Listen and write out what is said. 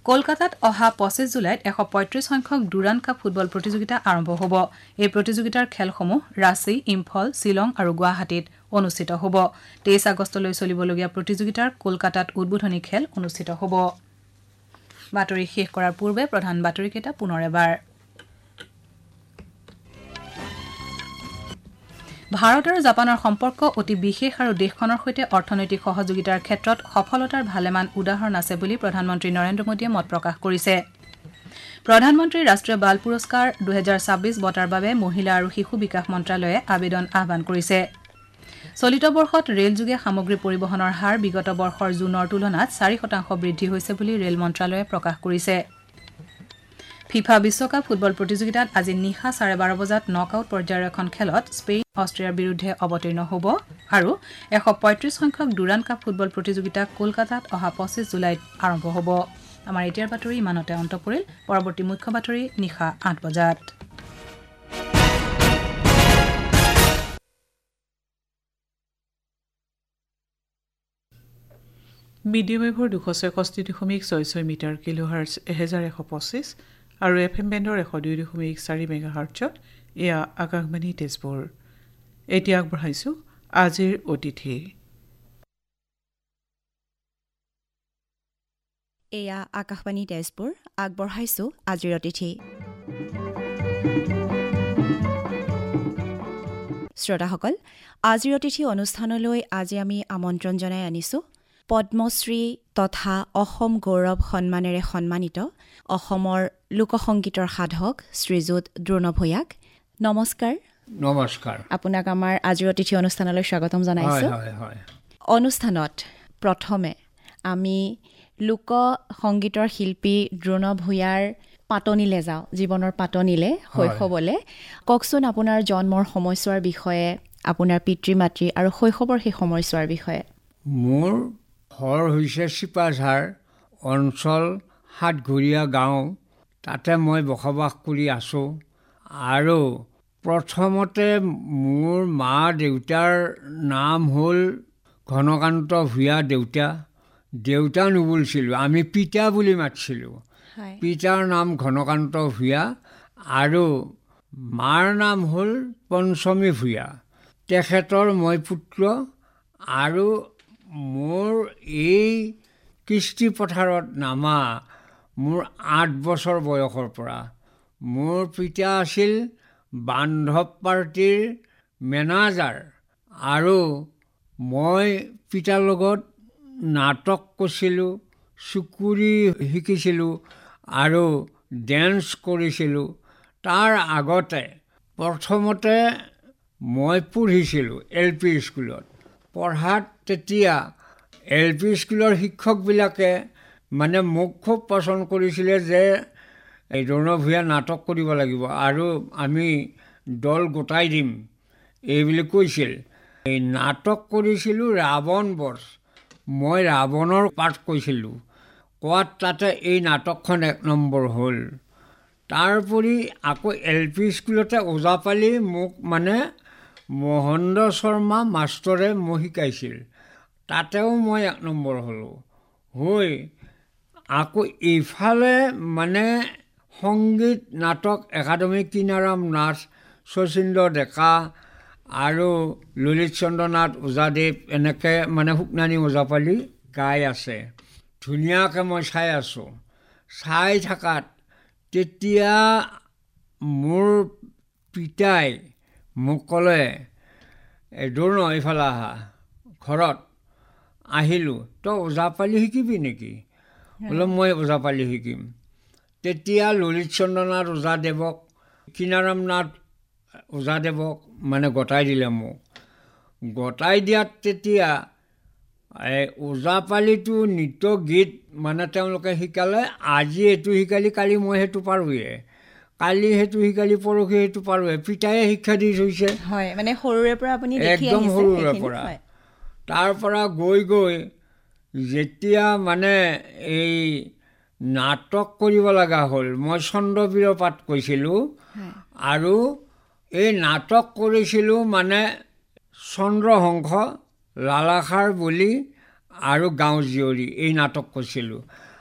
কলকাতাত অহা 25 জুলাইত 135 সংখ্যক ডুৰাণ্ড কাপ ফুটবল প্ৰতিযোগিতা আৰম্ভ হ'ব। এই প্ৰতিযোগিতাৰ খেলসমূহ ৰাঁচী, ইম্ফল, শ্বিলং আৰু গুৱাহাটীত অনুষ্ঠিত হ'ব। 23 আগষ্টলৈ চলিবলগীয়া প্ৰতিযোগিতাৰ কলকাতাত উদ্বোধনী খেল অনুষ্ঠিত হ'ব। বাতৰি শেষ কৰাৰ পূৰ্বে প্ৰধান বাতৰিকেইটা পুনৰ এবাৰ। ভাৰত আৰু জাপানৰ সম্পৰ্ক অতি বিশেষ আৰু দেশখনৰ সৈতে অৰ্থনৈতিক সহযোগিতাৰ ক্ষেত্ৰত সফলতাৰ ভালেমান উদাহৰণ আছে বুলি প্ৰধানমন্ত্ৰী নৰেন্দ্ৰ মোদীয়ে মত প্ৰকাশ কৰিছে। প্ৰধানমন্ত্ৰী ৰাষ্ট্ৰীয় বাল পুৰস্কাৰ 2026 বঁটাৰ বাবে মহিলা আৰু শিশু বিকাশ মন্ত্ৰালয়ে আবেদন আহ্বান কৰিছে। চলিত বৰ্ষত ৰেলযোগে সামগ্ৰী পৰিবহণৰ হাৰ বিগত বৰ্ষৰ জুনৰ তুলনাত 4% বৃদ্ধি হৈছে বুলি ৰেল মন্ত্ৰালয়ে প্ৰকাশ কৰিছে। ফিফা বিশ্বকাপ ফুটবল প্ৰতিযোগিতাত আজি নিশা 12:30 বজাত নকআউট পৰ্যায়ৰ এখন খেলত স্পেইন অষ্ট্ৰিয়াৰ বিৰুদ্ধে অৱতীৰ্ণ হ'ব আৰু 135 সংখ্যক ডুৰাণ্ড কাপ ফুটবল প্ৰতিযোগিতা কলকাতাত অহা 25 জুলাইত আৰম্ভ হ'ব। আমাৰ এতিয়াৰ বাতৰি ইমানতে অন্ত পৰিল। পৰৱৰ্তী মুখ্য বাতৰি নিশা 8 বজাত। মিডিয়াম ৱেভৰ 266.66 মিটাৰ কিলোহাৰ্টজ 1125 আৰু FM বেণ্ডৰ 102.4 মেগাহাৰ্টজত এয়া আকাশবাণী তেজপুৰ। এতিয়া আগবঢ়াইছোঁ আজিৰ অতিথি। এয়া আকাশবাণী তেজপুৰ, আগবঢ়াইছোঁ আজিৰ অতিথি। শ্ৰোতাসকল, আজিৰ অতিথি অনুষ্ঠানলৈ আজি আমি আমন্ত্ৰণ জনাই আনিছোঁ পদ্মশ্ৰী তথা অসম গৌৰৱ সন্মানেৰে সন্মানিত অসমৰ লোকসংগীতৰ সাধক শ্ৰীযুত দ্ৰোণ ভূঞাক। নমস্কাৰ। নমস্কাৰ। আপোনাক আমাৰ আজিৰ অতিথি অনুষ্ঠানলৈ স্বাগতম জনাইছোঁ। অনুষ্ঠানত প্ৰথমে আমি লোকসংগীতৰ শিল্পী দ্ৰোণ ভূঞাৰ পাতনিলে যাওঁ, জীৱনৰ পাতনিলে, শৈশৱলে। কওকচোন আপোনাৰ জন্মৰ সময়ছোৱাৰ বিষয়ে, আপোনাৰ পিতৃ মাতৃ আৰু শৈশৱৰ সেই সময়ছোৱাৰ বিষয়ে। মোৰ ঘৰ হৈছে চিপাঝাৰ অঞ্চল সাতঘৰীয়া গাঁও, তাতে মই বসবাস কৰি আছোঁ। আৰু প্ৰথমতে মোৰ মা দেউতাৰ নাম হ'ল ঘনকান্ত ভূঞা। দেউতা নুবুলিছিলোঁ, আমি পিতা বুলি মাতিছিলোঁ। পিতাৰ নাম ঘনকান্ত ভূঞা আৰু মাৰ নাম হ'ল পঞ্চমী ভূঞা। তেখেতৰ মই পুত্ৰ। আৰু মোৰ এই কৃষ্টি পথাৰত নামা মোৰ 8 বছৰ বয়সৰ পৰা। মোৰ পিতা আছিল বান্ধৱ পাৰ্টিৰ মেনেজাৰ আৰু মই পিতাৰ লগত নাটক কৰিছিলোঁ, চুকুৰি শিকিছিলোঁ আৰু ডেন্স কৰিছিলোঁ। তাৰ আগতে প্ৰথমতে মই পঢ়িছিলোঁ LP স্কুলত। পঢ়াত তেতিয়া LP স্কুলৰ শিক্ষকবিলাকে মানে মোক খুব পচন্দ কৰিছিলে যে এই দ্ৰোণ ভূঞা নাটক কৰিব লাগিব আৰু আমি দল গোটাই দিম এইবুলি কৈছিল। এই নাটক কৰিছিলোঁ ৰাৱণ বধ। মই ৰাৱণৰ পাঠ কৈছিলোঁ। কোৱাত তাতে এই নাটকখন 1 নম্বৰ হ'ল। তাৰোপৰি আকৌ LP স্কুলতে ওজাপালি মোক মানে মহেন্দ্ৰ শৰ্মা মাষ্টৰে মোক শিকাইছিল। তাতেও মই 1 নম্বৰ হ'লোঁ। হৈ আকৌ ইফালে মানে সংগীত নাটক একাডেমি কিনাৰাম নাথ, শচীন্দ্ৰ ডেকা আৰু ললিত চন্দ্ৰ নাথ ওজাদেৱ, এনেকৈ মানে শুকনানী ওজাপালি গাই আছে। ধুনীয়াকৈ মই চাই আছোঁ। চাই থকাত তেতিয়া মোৰ পিতাই মোক ক'লে, দ্ৰোণ এইফালে আহা। ঘৰত আহিলোঁ। তই ওজাপালি শিকিবি নেকি? বোলে মই ওজাপালি শিকিম। তেতিয়া ললিত চন্দ্ৰ নাথ ওজাদেৱক, কিনাৰাম নাথ ওজাদেৱক মানে গতাই দিলে মোক। গতাই দিয়াত তেতিয়া ওজাপালিটো নৃত্য গীত মানে তেওঁলোকে শিকালে। আজি এইটো শিকালি, কালি মই সেইটো পাৰোঁৱে, কালি সেইটো শিকালি, পৰহি সেইটো পাৰোঁৱে। পিতায়ে শিক্ষা দি থৈছে। হয়, মানে সৰুৰে পৰা আপুনি একদম সৰুৰে পৰা। তাৰ পৰা গৈ যেতিয়া মানে এই নাটক কৰিব লগা হ'ল, মই চন্দ্ৰবীৰ পাঠ কৈছিলোঁ আৰু এই নাটক কৰিছিলোঁ মানে চন্দ্ৰহংস, লালাখাৰ বলি আৰু গাঁও জীয়ৰী, এই নাটক কৰিছিলোঁ।